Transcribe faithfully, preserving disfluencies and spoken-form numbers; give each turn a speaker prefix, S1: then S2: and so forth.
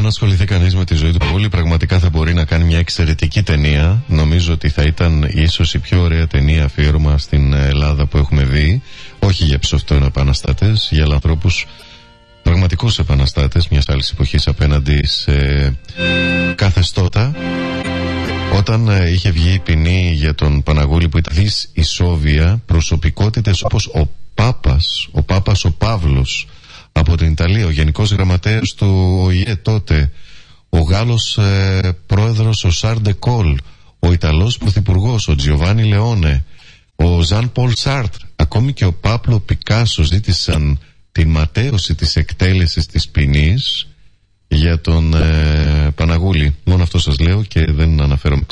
S1: Αν ασχοληθεί κανείς με τη ζωή του Παναγούλη, πραγματικά θα μπορεί να κάνει μια εξαιρετική ταινία. Νομίζω ότι θα ήταν ίσως η πιο ωραία ταινία αφιέρωμα στην Ελλάδα που έχουμε δει. Όχι για ψευτών επαναστάτες, για ανθρώπους, πραγματικούς επαναστάτες μιας άλλης εποχής απέναντι σε καθεστώτα. Όταν ε, είχε βγει η ποινή για τον Παναγούλη, που ήταν δις ισόβια, προσωπικότητες όπως ο Πάπας, ο Πάπας ο Παύλος από την Ιταλία, ο Γενικός Γραμματέας του Ο Η Ε τότε, ο Γάλλος ε, πρόεδρος ο Σαρλ ντε Γκόλ, ο Ιταλός πρωθυπουργός ο Τζιοβάνι Λεόνε, ο Ζαν Πολ Σάρτρ, ακόμη και ο Πάπλο Πικάσο ζήτησαν την ματαίωση της εκτέλεσης της ποινής για τον ε, Παναγούλη. Μόνο αυτό σας λέω και δεν αναφέρομαι